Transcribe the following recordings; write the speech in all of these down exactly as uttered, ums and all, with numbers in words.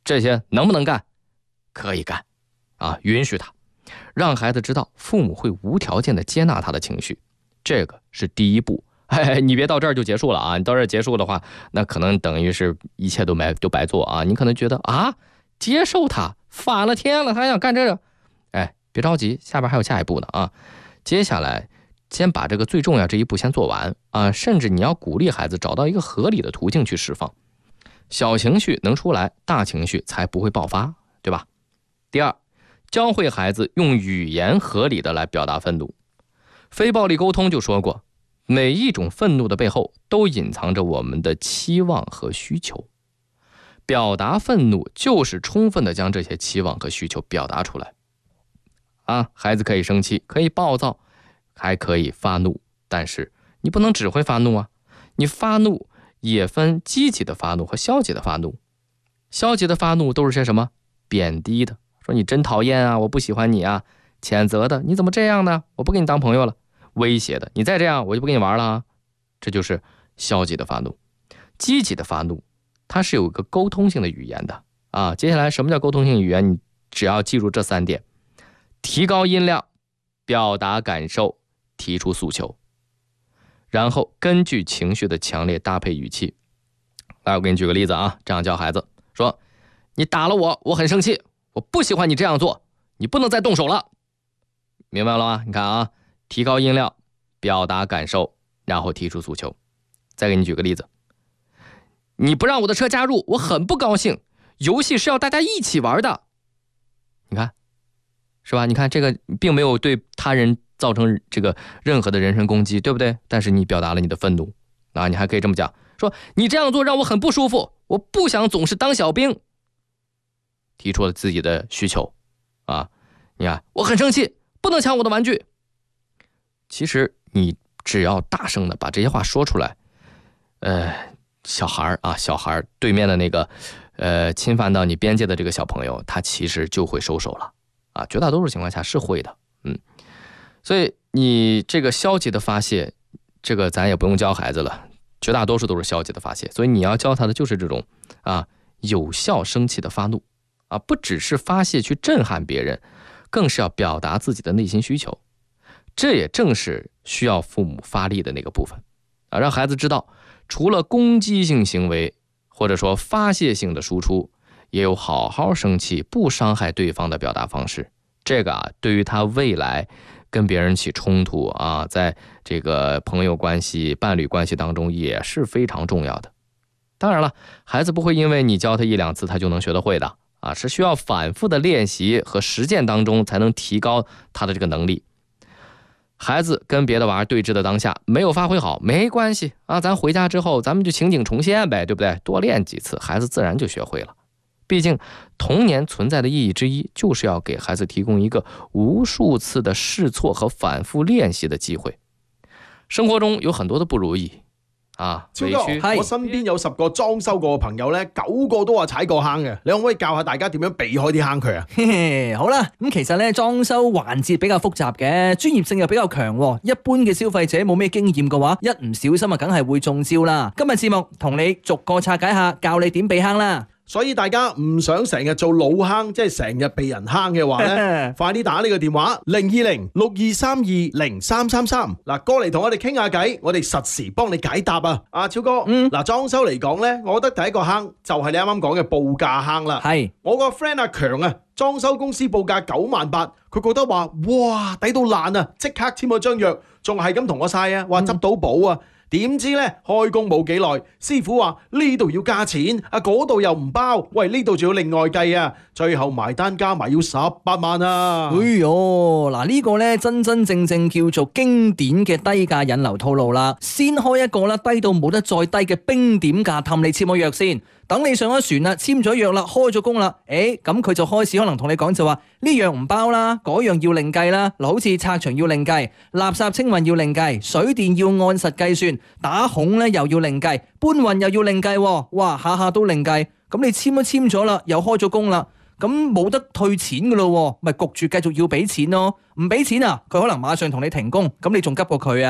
这些能不能干？可以干啊，允许他，让孩子知道父母会无条件的接纳他的情绪，这个是第一步。哎，你别到这儿就结束了啊！你到这儿结束的话，那可能等于是一切都没都白做啊！你可能觉得啊，接受他，反了天了，他还想干这个，哎，别着急，下边还有下一步呢啊！接下来先把这个最重要这一步先做完啊，甚至你要鼓励孩子找到一个合理的途径去释放，小情绪能出来，大情绪才不会爆发，对吧？第二，教会孩子用语言合理的来表达愤怒。非暴力沟通就说过，每一种愤怒的背后都隐藏着我们的期望和需求。表达愤怒就是充分的将这些期望和需求表达出来。啊，孩子可以生气，可以暴躁，还可以发怒，但是你不能只会发怒啊！你发怒也分积极的发怒和消极的发怒。消极的发怒都是些什么？贬低的，说你真讨厌啊，我不喜欢你啊；谴责的，你怎么这样呢？我不跟你当朋友了；威胁的，你再这样我就不跟你玩了啊。这就是消极的发怒。积极的发怒，它是有一个沟通性的语言的啊。接下来什么叫沟通性语言？你只要记住这三点：提高音量，表达感受，提出诉求，然后根据情绪的强烈搭配语气。来，我给你举个例子啊，这样教孩子说：你打了我，我很生气，我不喜欢你这样做，你不能再动手了。明白了吗？你看啊，提高音量，表达感受，然后提出诉求。再给你举个例子，你不让我的车加入，我很不高兴，游戏是要大家一起玩的。你看是吧？你看这个并没有对他人造成这个任何的人身攻击，对不对？但是你表达了你的愤怒啊，你还可以这么讲，说你这样做让我很不舒服，我不想总是当小兵。提出了自己的需求啊，你看我很生气，不能抢我的玩具。其实你只要大声的把这些话说出来，呃，小孩啊，小孩对面的那个呃侵犯到你边界的这个小朋友，他其实就会收手了啊，绝大多数情况下是会的，嗯。所以你这个消极的发泄，这个咱也不用教孩子了，绝大多数都是消极的发泄，所以你要教他的就是这种啊有效生气的发怒啊，不只是发泄去震撼别人，更是要表达自己的内心需求。这也正是需要父母发力的那个部分啊，让孩子知道，除了攻击性行为或者说发泄性的输出，也有好好生气不伤害对方的表达方式。这个啊，对于他未来跟别人起冲突啊，在这个朋友关系、伴侣关系当中也是非常重要的。当然了，孩子不会因为你教他一两次他就能学得会的啊，是需要反复的练习和实践当中才能提高他的这个能力。孩子跟别的娃对峙的当下没有发挥好没关系啊，咱回家之后咱们就情景重现呗，对不对？多练几次，孩子自然就学会了。毕竟童年存在的意义之一，就是要给孩子提供一个无数次的试错和反复练习的机会。生活中有很多的不如意啊， 超哥，我身邊有十個裝修過嘅朋友咧，九個都話踩過坑嘅，你可唔可以教下大家點樣避開啲坑渠啊？ 嘿嘿，好啦，咁其實咧裝修環節比較複雜嘅，專業性又比較強，一般嘅消費者冇咩經驗嘅話，一唔小心啊，梗係會中招啦。今日節目同你逐個拆解下，教你點避坑啦。 所以大家唔想成日做老坑，即係成日被人坑嘅話咧，快啲打呢個電話零二零六二三二零三三三，嗱過嚟同我哋傾下偈，我哋實時幫你解答啊！阿超哥，嗯，嗱裝修嚟講咧，我覺得第一個坑就係你啱啱講嘅報價坑啦。係，我個 friend 阿強啊，裝修公司報價九萬八，佢覺得話哇抵到爛啊，即刻簽咗張約，仲係咁同我晒啊，話執到寶啊！點知咧開工冇幾耐，師傅話呢度要加錢，啊嗰度又唔包，喂呢度仲要另外計啊，最後埋單加埋要十八萬啊！ 哎喲，嗱呢個咧真真正正叫做經典嘅低價引流套路啦，先開一個啦低到冇得再低嘅冰點價氹你簽咗約先。等你上咗船啦，簽咗約啦，開咗工啦，誒咁佢就開始可能同你講就話呢樣唔包啦，嗰樣要另計啦。嗱，好似拆牆要另計，垃圾清運要另計，水電要按實計算，打孔咧又要另計，搬運又要另計喎，哇下下都另計。咁你簽都簽咗啦，又開咗工啦，咁冇得退錢噶咯，咪焗住繼續要俾錢咯。唔俾錢啊，佢可能馬上同你停工，咁你仲急過佢啊？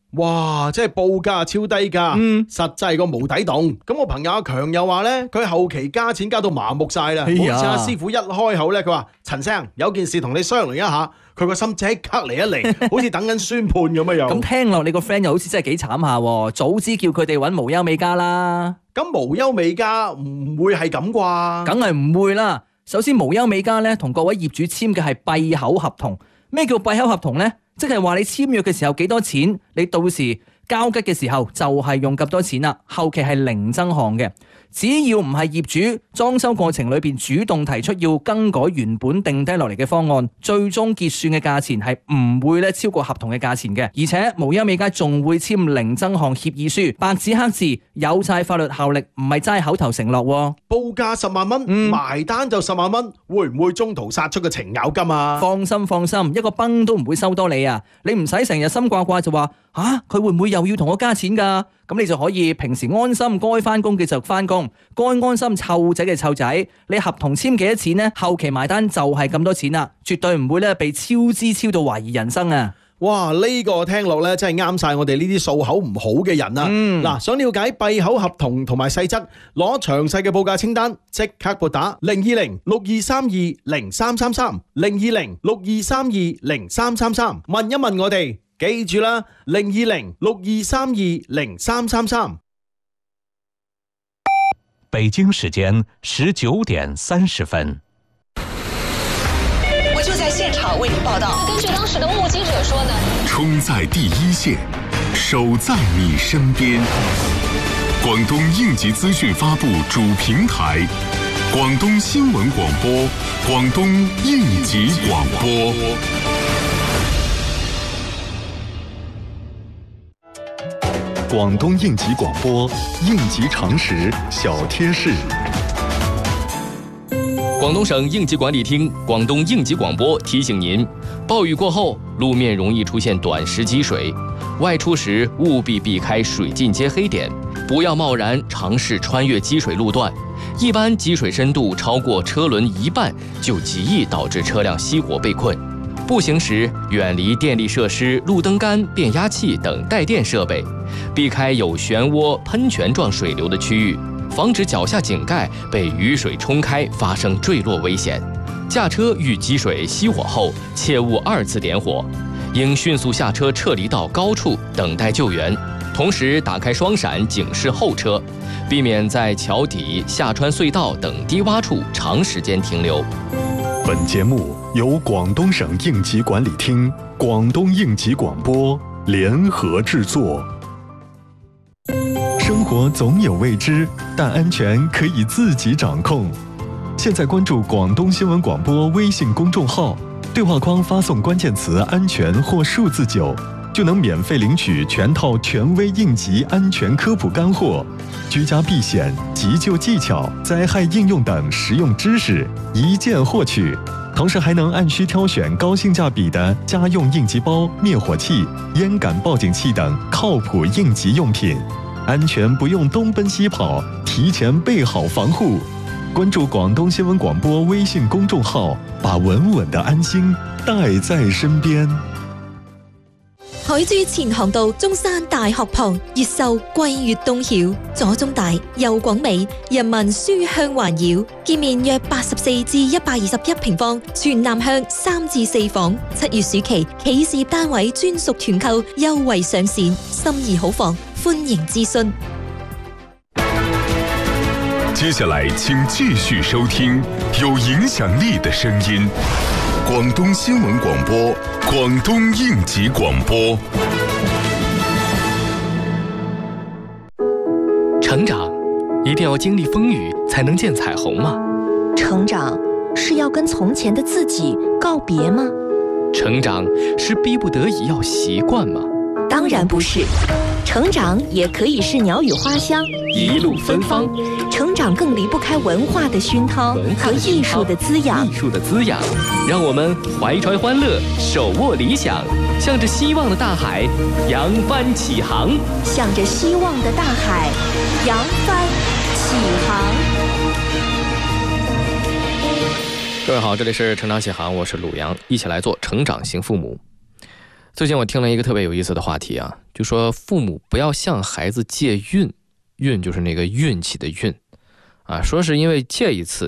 哇，即係報價超低價， 嗯實際個無底洞。咁我朋友阿強又話咧，佢後期加錢加到麻木晒啦。 哎呀好似阿師傅一開口咧，佢話陳生有件事同你商量一下，佢個心即刻嚟一嚟，好似等緊宣判咁樣樣。 咁聽落你個 friend 又好似真係幾慘下喎，早知叫佢哋揾無憂美加啦。 咁無憂美加唔會係咁啩？ 梗係唔會啦。首先無憂美加咧同各位業主簽嘅係閉口合同。咩叫閉口合同呢？即係話你簽約嘅時候幾多錢，你到時交吉嘅時候就係用咁多錢啦，後期係零增項嘅。只要唔係業主裝修過程裏邊主動提出要更改原本定低落嚟嘅方案，最終結算嘅價錢係唔會咧超過合同嘅價錢嘅。而且無憂美加仲會簽零增項協議書，白紙黑字，有晒法律效力，唔係齋口頭承諾。 報價十萬蚊， 嗯埋單就十萬蚊，會唔會中途殺出個程咬金啊？ 放心放心，一個崩都唔會收多你啊！你唔使成日心掛掛就話吓，佢會唔會又要同我加錢㗎？咁你就可以平時安心該返工嘅就返工，該安心湊仔嘅湊仔。你合同簽幾多錢呢？後期埋單就係咁多錢啦，絕對唔會咧被超支超到懷疑人生啊！ 哇！呢、個聽落咧真係啱晒我哋呢啲數口唔好嘅人啊！嗱、 嗯， 想了解閉口合同同埋細則，攞詳細嘅報價清單，即刻撥打零二零六二三二零三三三零二零六二三二零三三三，問一問我哋。記住啦，零二零六二三二零三三三。 北京時間十九點三十分。 我就在現場為你報道。根據當時的目擊者說呢， 衝在第一線，守在你身邊。廣東應急資訊發布主平台，廣東新聞廣播，廣東應急廣播。廣東應急廣播，應急常識小貼士。 廣東省應急管理廳、廣東應急廣播提醒您：暴雨過後，路面容易出現短時積水，外出時務必避開水浸街黑點，不要貿然嘗試穿越積水路段。一般積水深度超過車輪一半，就極易導致車輛熄火被困。步行時遠離電力設施、路燈桿、變壓器等帶電設備，避開有漩渦、噴泉狀水流的區域，防止腳下井蓋被雨水沖開，發生墜落危險。駕車遇積水熄火後，切勿二次點火，應迅速下車撤離到高處等待救援，同時打開雙閃警示後車，避免在橋底、下穿隧道等低洼處長時間停留。 本節目由廣東省應急管理廳、廣東應急廣播聯合製作。生活總有未知，但安全可以自己掌控。現在關注廣東新聞廣播微信公眾號，對話框發送關鍵詞“安全”或數字九，就能免費領取全套權威應急安全科普乾貨、居家避險、急救技巧、災害應用等實用知識，一鍵獲取。同時還能按需挑選高性價比的家用應急包、滅火器、煙感報警器等靠譜應急用品，安全不用東奔西跑，提前備好防護。關注廣東新聞廣播微信公眾號，把穩穩的安心帶在身邊。 海珠前航道中山大學旁，越秀桂粵東曉，左中大右廣美，人民書香環繞，建面約八十四至一百二十一平方，全南向三至四房。七月暑期企事業單位專屬團購優惠上線，心儀好房，歡迎諮詢。 接下來請繼續收聽有影響力的聲音。廣東新聞廣播，廣東應急廣播。 成長一定要經歷風雨才能見彩虹嗎？ 成長是要跟從前的自己告別嗎？ 成長是逼不得已要習慣嗎？ 當然不是，成長也可以是鳥語花香， 一路芬芳。 成長更離不開文化的熏陶和藝術的滋養。 藝術的滋養，讓我們懷揣歡樂，手握理想，向着希望的大海揚帆起航。 向着希望的大海揚帆起航。 各位好，這裡是成長起航，我是魯陽，一起來做成長型父母。 最近我听了一个特别有意思的话题啊，就说父母不要向孩子借运，运就是那个运气的运啊，说是因为借一次